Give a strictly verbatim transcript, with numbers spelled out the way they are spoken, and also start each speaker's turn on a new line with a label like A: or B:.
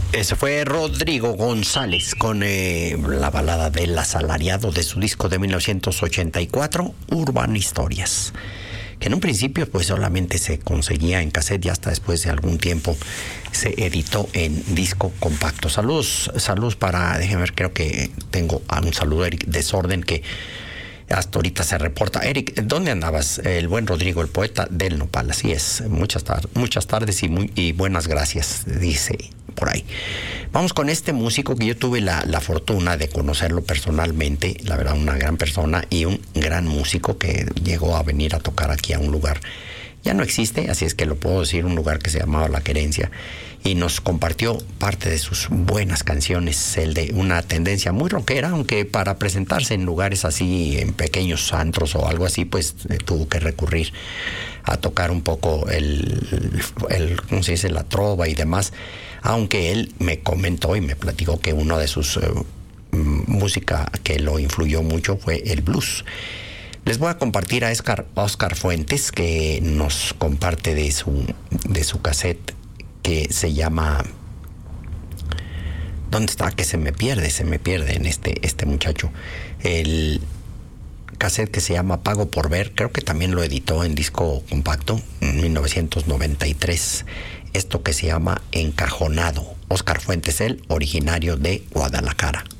A: Ese fue Rodrigo González con eh, la balada del asalariado de su disco de mil novecientos ochenta y cuatro, Urban Historias, que en un principio pues solamente se conseguía en cassette y hasta después de algún tiempo se editó en disco compacto. Saludos, saludos para, déjenme ver, creo que tengo un saludo a Eric Desorden, que hasta ahorita se reporta. Eric, ¿dónde andabas? El buen Rodrigo, el poeta del Nopal. Así es, muchas, tar- muchas tardes y, muy, y buenas gracias, dice por ahí. Vamos con este músico que yo tuve la, la fortuna de conocerlo personalmente, la verdad, una gran persona y un gran músico que llegó a venir a tocar aquí a un lugar. Ya no existe, así es que lo puedo decir, un lugar que se llamaba La Querencia, y nos compartió parte de sus buenas canciones, el de una tendencia muy rockera, aunque para presentarse en lugares así, en pequeños antros o algo así, pues eh, tuvo que recurrir a tocar un poco el, el, ¿cómo se dice?, la trova y demás, aunque él me comentó y me platicó que una de sus uh, música que lo influyó mucho fue el blues. Les voy a compartir a Oscar, Oscar Fuentes, que nos comparte de su, de su cassette que se llama... ¿Dónde está? Que se me pierde, se me pierde en este, este muchacho. El cassette que se llama Pago por Ver, creo que también lo editó en disco compacto en mil novecientos noventa y tres. Esto que se llama Encajonado. Oscar Fuentes, el originario de Guadalajara.